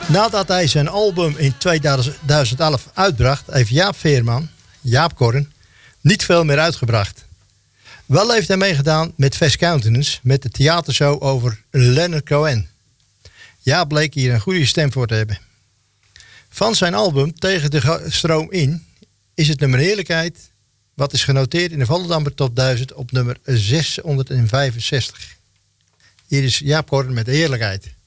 Nadat hij zijn album in 2011 uitbracht, heeft Jaap Veerman, Jaap Korren, niet veel meer uitgebracht. Wel heeft hij meegedaan met Fast Countenance met de theatershow over Leonard Cohen. Jaap bleek hier een goede stem voor te hebben. Van zijn album Tegen de Stroom In is het nummer Heerlijkheid, wat is genoteerd in de Volendammer Top 1000 op nummer 665. Hier is Jaap Korren met Heerlijkheid.